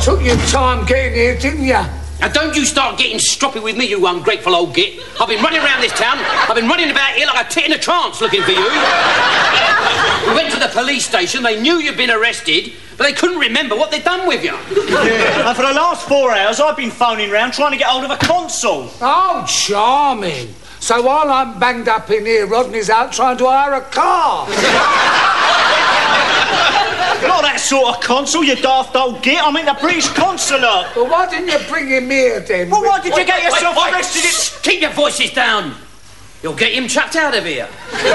took your time getting here, didn't you? Now, don't you start getting stroppy with me, you ungrateful old git. I've been running around this town. I've been running about here like a tit in a trance looking for you. We went to the police station. They knew you'd been arrested, but they couldn't remember what they'd done with you. Yeah. And for the last 4 hours, I've been phoning round trying to get hold of a consul. Oh, charming. So while I'm banged up in here, Rodney's out trying to hire a car. Not that sort of consul, you daft old git. I mean the British consulate. Well, why didn't you bring him here, then? Well, why did you get yourself arrested? Shh, keep your voices down. You'll get him chucked out of here.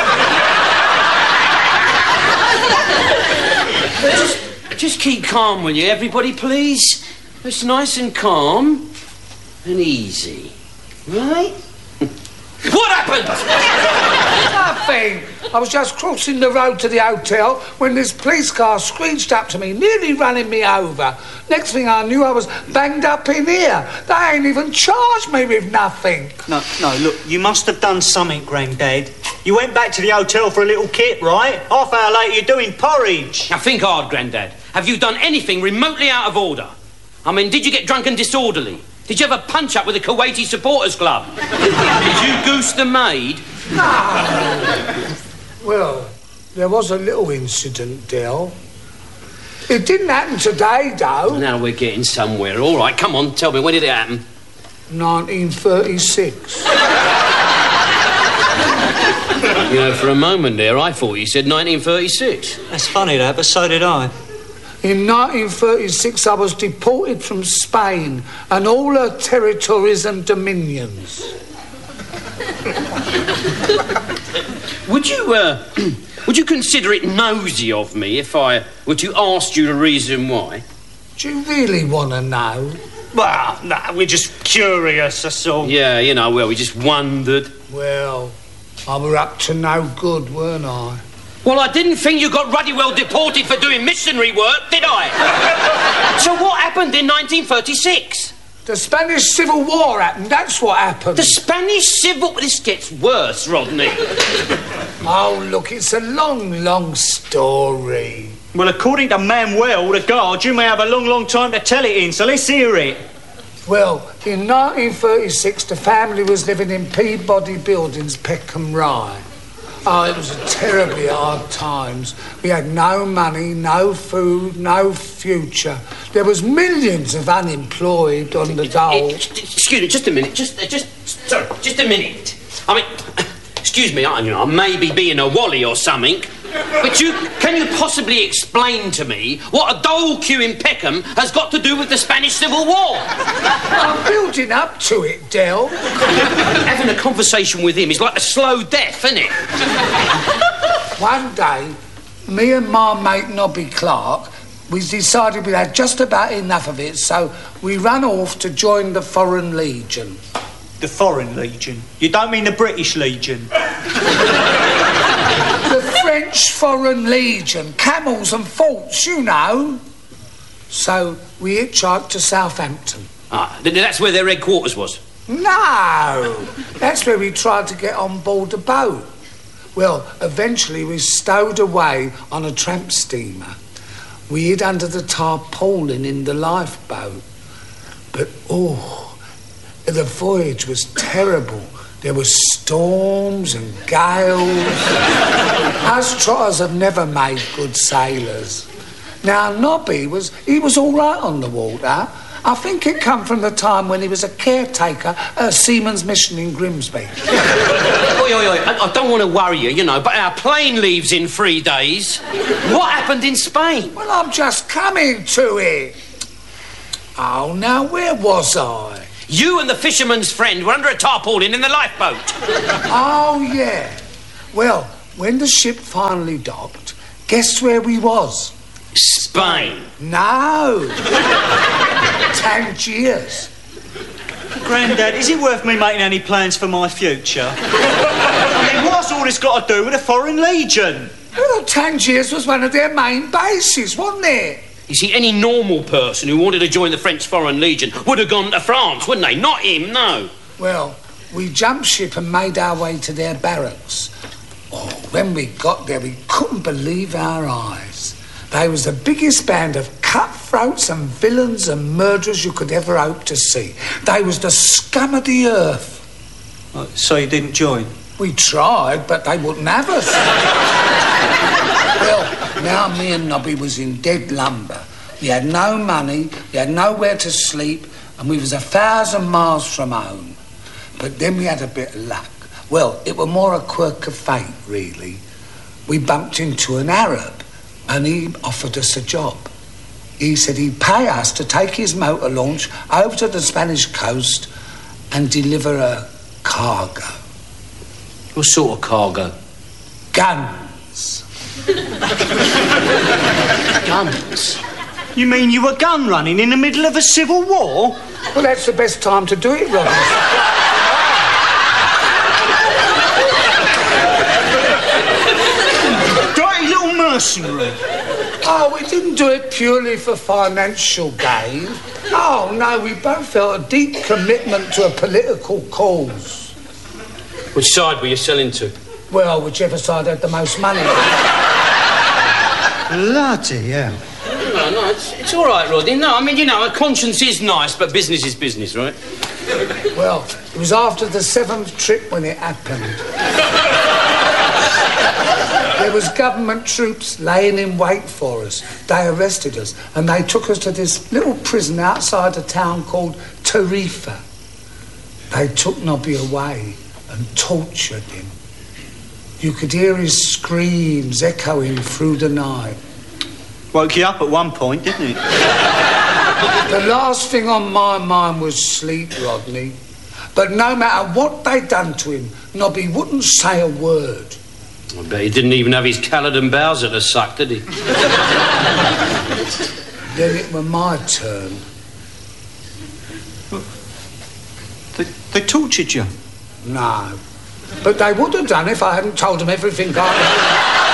just keep calm, will you, everybody, please? It's nice and calm and easy, right? What happened? Nothing. I was just crossing the road to the hotel when this police car screeched up to me, nearly running me over. Next thing I knew, I was banged up in here. They ain't even charged me with nothing. No, look, you must have done something, Grandad. You went back to the hotel for a little kip, right? Half hour later, you're doing porridge. Now, think hard, Grandad. Have you done anything remotely out of order? I mean, did you get drunk and disorderly? Did you have a punch-up with the Kuwaiti supporters club? Did you goose the maid? No. Well, there was a little incident, Del. It didn't happen today, though. Now we're getting somewhere. All right, come on, tell me, when did it happen? 1936. You know, for a moment there, I thought you said 1936. That's funny, that, but so did I. In 1936, I was deported from Spain and all her territories and dominions. Would you consider it nosy of me if I were to ask you the reason why? Do you really want to know? Well, no, we're just curious, that's all. Yeah, you know, well, we just wondered. Well, I were up to no good, weren't I? Well, I didn't think you got ruddy well deported for doing missionary work, did I? So what happened in 1936? The Spanish Civil War happened, that's what happened. The Spanish Civil... This gets worse, Rodney. Oh, look, it's a long, long story. Well, according to Manuel, the guard, you may have a long, long time to tell it in, so let's hear it. Well, in 1936, the family was living in Peabody Buildings, Peckham Rye. Oh, it was a terribly hard times. We had no money, no food, no future. There was millions of unemployed on the dole. Excuse me, just a minute. Just a minute. I mean, excuse me, I may be being a wally or something, but can you possibly explain to me what a dole queue in Peckham has got to do with the Spanish Civil War? I'm building up to it, Del. Having a conversation with him is like a slow death, isn't it? One day, me and my mate Nobby Clark, we decided we had just about enough of it, so we ran off to join the Foreign Legion. The Foreign Legion? You don't mean the British Legion? The French Foreign Legion, camels and forts, you know. So we hitchhiked to Southampton. Ah, that's where their headquarters was? No, that's where we tried to get on board the boat. Well, eventually we stowed away on a tramp steamer. We hid under the tarpaulin in the lifeboat. But, the voyage was terrible. There were storms and gales. Us trotters have never made good sailors. Now, Nobby was all right on the water. I think it come from the time when he was a caretaker at a seaman's mission in Grimsby. I don't want to worry you, but our plane leaves in 3 days. What happened in Spain? Well, I'm just coming to it. Oh, now, where was I? You and the fisherman's friend were under a tarpaulin in the lifeboat. Oh, yeah. Well, when the ship finally docked, guess where we was? Spain. No. Tangiers. Grandad, is it worth me making any plans for my future? I mean, what's all this got to do with the Foreign Legion? Well, Tangiers was one of their main bases, wasn't it? You see, any normal person who wanted to join the French Foreign Legion would have gone to France, wouldn't they? Not him, no. Well, we jumped ship and made our way to their barracks. Oh, when we got there, we couldn't believe our eyes. They was the biggest band of cut cutthroats and villains and murderers you could ever hope to see. They was the scum of the earth. So you didn't join? We tried, but they wouldn't have us. Well, now me and Nobby was in dead lumber. We had no money, we had nowhere to sleep, and we was 1,000 miles from home. But then we had a bit of luck. Well, it was more a quirk of fate, really. We bumped into an Arab, and he offered us a job. He said he'd pay us to take his motor launch over to the Spanish coast and deliver a cargo. What sort of cargo? Guns. Guns? You mean you were gun running in the middle of a civil war? Well, that's the best time to do it, Robin. Dirty little mercenary. Oh, we didn't do it purely for financial gain. Oh, no, we both felt a deep commitment to a political cause. Which side were you selling to? Well, whichever side had the most money. Bloody hell. No, it's all right, Rodney. No, I mean, you know, a conscience is nice, but business is business, right? Well, it was after the 7th trip when it happened. There was government troops laying in wait for us. They arrested us, and they took us to this little prison outside a town called Tarifa. They took Nobby away and tortured him. You could hear his screams echoing through the night. Woke you up at one point, didn't it? The last thing on my mind was sleep, Rodney. But no matter what they'd done to him, Nobby wouldn't say a word. I bet he didn't even have his Caledon Bowser to suck, did he? Then it was my turn. They tortured you? No. But they would have done if I hadn't told them everything I knew.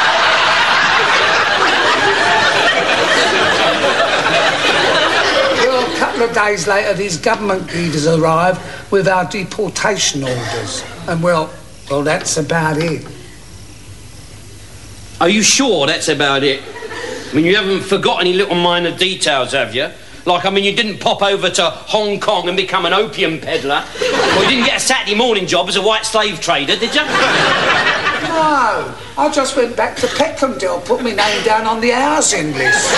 Well, a couple of days later, these government leaders arrived with our deportation orders. And, well, that's about it. Are you sure that's about it? I mean, you haven't forgot any little minor details, have you? Like, I mean, you didn't pop over to Hong Kong and become an opium peddler. Or you didn't get a Saturday morning job as a white slave trader, did you? No, I just went back to Peckhamdale, put my name down on the housing list.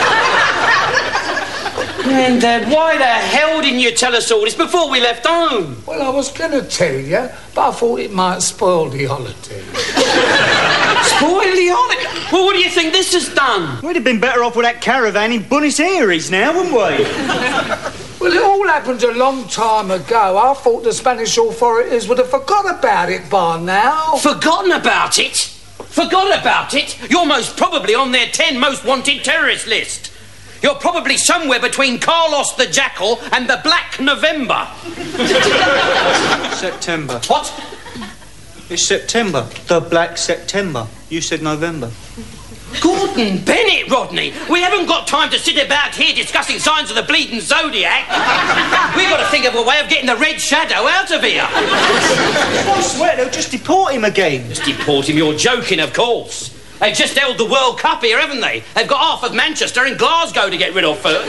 Grandad, why the hell didn't you tell us all this before we left home? Well, I was going to tell you, but I thought it might spoil the holiday. Spoil the holiday? Well, what do you think this has done? We'd have been better off with that caravan in Buenos Aires now, wouldn't we? Well, it all happened a long time ago. I thought the Spanish authorities would have forgot about it by now. Forgotten about it? Forgot about it? You're most probably on their 10 most wanted terrorist list. You're probably somewhere between Carlos the Jackal and the Black November. September. What? It's September. The Black September. You said November. Gordon Bennett, Rodney. We haven't got time to sit about here discussing signs of the bleeding zodiac. We've got to think of a way of getting the Red Shadow out of here. I swear they'll just deport him again. Just deport him? You're joking, of course. They've just held the World Cup here, haven't they? They've got half of Manchester and Glasgow to get rid of first.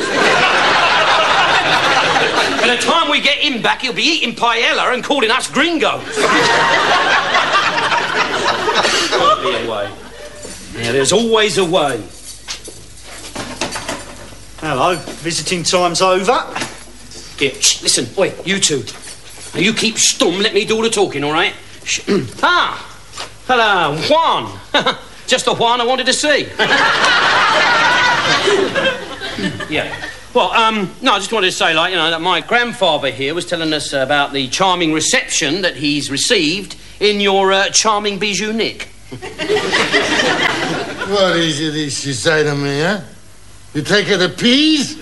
By the time we get him back, he'll be eating paella and calling us gringos. There'll be a way. Yeah, there's always a way. Hello, visiting time's over. Here, listen, oi, you two. Now, you keep stum, let me do all the talking, all right? Hello, Juan. Just the Juan I wanted to see. Yeah. Well, no, I just wanted to say, like, you know, that my grandfather here was telling us about the charming reception that he's received in your charming bijou Nick. What is it you say to me, huh? You take her to peas?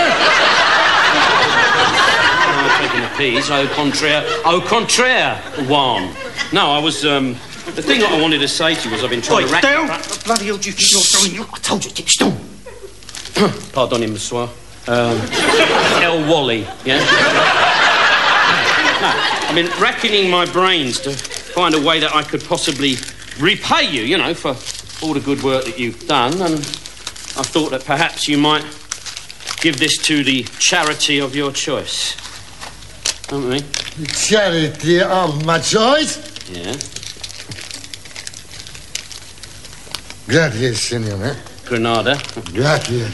No, taking the peas. Au contraire, Juan. No, I was, the thing that I wanted to say to you was I've been trying to rack... Bloody hell, do you think you're throwing... I told you, keep still. Pardon, monsieur. El Wally, yeah? No, I've been racking my brains to find a way that I could possibly repay you, you know, for all the good work that you've done, and I thought that perhaps you might give this to the charity of your choice. Don't we? The charity of my choice? Yeah. Gracias, senor. Granada. Gracias.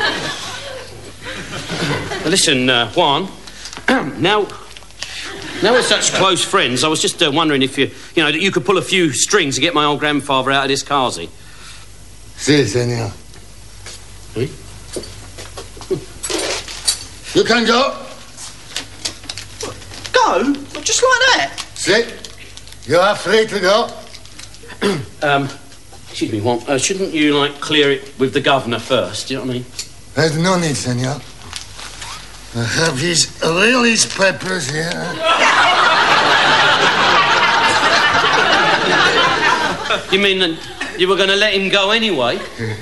Listen, Juan, now we're such close friends, I was just wondering if that you could pull a few strings to get my old grandfather out of this carsy. Si, senor. Oui? You can go. Go? Just like that? Si. You are free to go. Excuse me, Juan, shouldn't you, clear it with the governor first, do you know what I mean? There's no need, senor. I have his release papers here. You mean that you were going to let him go anyway?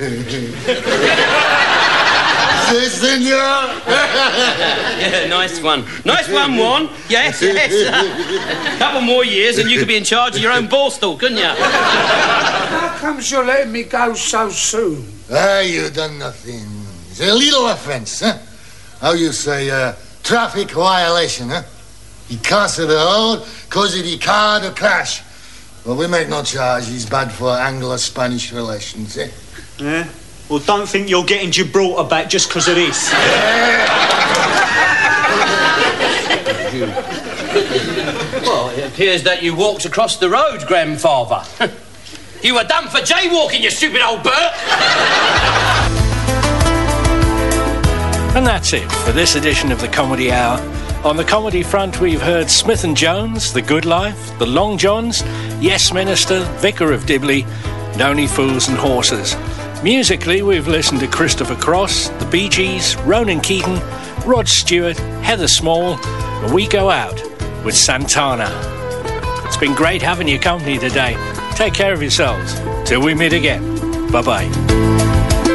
Si, senor. Yeah, nice one. Nice one, Juan. Yes, yes. Couple more years and you could be in charge of your own borstal, couldn't you? How comes you're letting me go so soon? You done nothing. It's a little offence, huh? How you say, traffic violation, huh? He cancelled the road because of the car to crash. Well, we make no charge. He's bad for Anglo-Spanish relations, eh? Yeah? Well, don't think you're getting Gibraltar back just because of this. Well, it appears that you walked across the road, grandfather. You were done for jaywalking, you stupid old Bert! And that's it for this edition of the Comedy Hour. On the comedy front, we've heard Smith & Jones, The Good Life, The Long Johns, Yes Minister, Vicar of Dibley, and Only Fools and Horses. Musically, we've listened to Christopher Cross, The Bee Gees, Ronan Keating, Rod Stewart, Heather Small, and we go out with Santana. It's been great having your company today. Take care of yourselves. Till we meet again. Bye-bye.